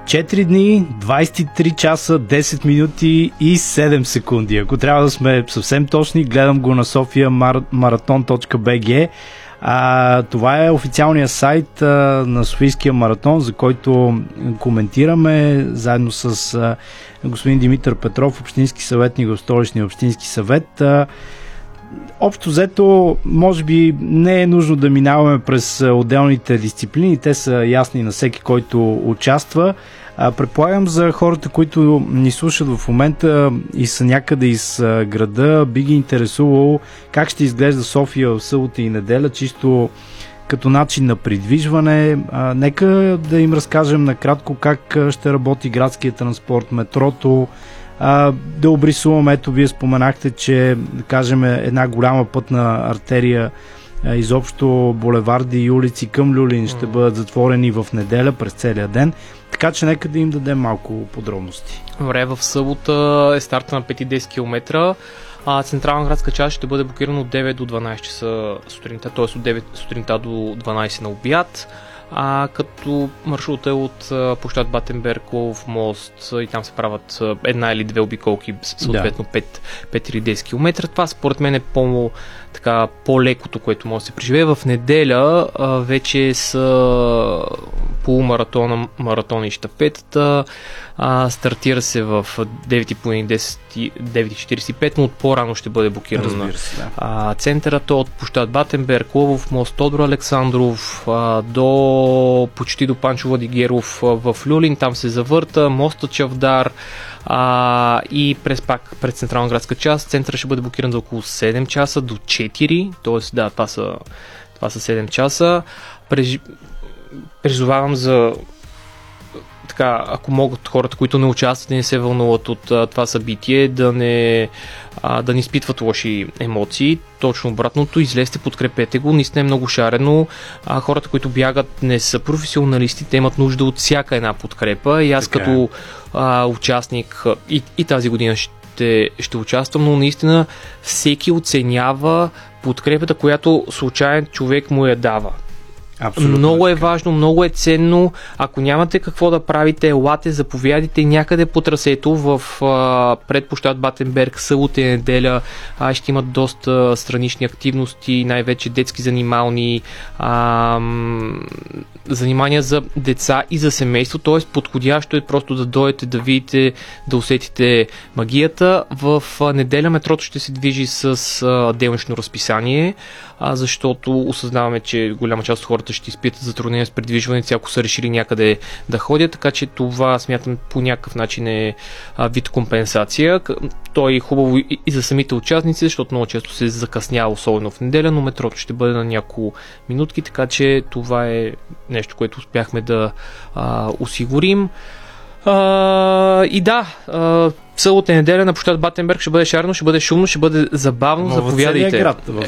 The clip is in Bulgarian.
4 дни, 23 часа, 10 минути и 7 секунди. Ако трябва да сме съвсем точни, гледам го на sofiamarathon.bg. Това е официалният сайт на Софийския маратон, за който коментираме заедно с господин Димитър Петров, общински съветник в Столичния общински съвет. Общо взето, може би не е нужно да минаваме през отделните дисциплини, те са ясни на всеки, който участва. Предполагам за хората, които ни слушат в момента и са някъде из града, би ги интересувало как ще изглежда София в събота и неделя, чисто като начин на придвижване. Нека да им разкажем накратко как ще работи градския транспорт, метрото, да обрисуваме. Ето, вие споменахте, че да кажем една голяма пътна артерия, изобщо булеварди и улици към Люлин ще бъдат затворени в неделя през целия ден, така че нека да им дадем малко подробности. Добре, в събота е старта на 5-10 км. Централна градска част ще бъде блокирана от 9 до 12 часа сутринта, т.е. от 9 сутринта до 12 на обяд. Като маршрута е от площад Батенберг, Ловов мост и там се правят една или две обиколки, съответно 5 или 10 км. Това според мен е по-лекото, което може да се преживее. В неделя вече са полумаратона, маратона и щафетата. Стартира се в 9:45, но от по-рано ще бъде блокирано на центъра. То от площад Батенберг, Ловов мост, Тодор Александров почти до Панчо Владигеров в Люлин, там се завърта, моста Чавдар и през централна градска част. Центъра ще бъде блокиран за около 7 часа до 4, т.е. това са 7 часа. Призовавам за ако могат хората, които не участват и не се вълнуват от това събитие, да не изпитват лоши емоции. Точно обратното, излезте, подкрепете го, наистина е много шарено. Хората, които бягат, не са професионалисти, те имат нужда от всяка една подкрепа и аз като участник и тази година ще участвам, но наистина всеки оценява подкрепата, която случайен човек му я дава. Абсолютно. Много е важно, много е ценно. Ако нямате какво да правите, елате, заповядайте някъде по трасето пред площад Батенберг, събота и неделя. Ще имат доста странични активности, най-вече детски занимални, занимания за деца и за семейство, т.е. подходящо е просто да дойдете, да видите, да усетите магията. В неделя метрото ще се движи с делнично разписание, защото осъзнаваме, че голяма част от хората ще изпитат затруднения с придвижването, ако са решили някъде да ходят, така че това смятам по някакъв начин е вид компенсация. То е хубаво и за самите участници, защото много често се закъснява, особено в неделя, но метрото ще бъде на няколко минутки, така че това е нещо, което успяхме да осигурим. Събота и неделя на площад Батенберг ще бъде шарено, ще бъде шумно, ще бъде забавно. Заповядайте.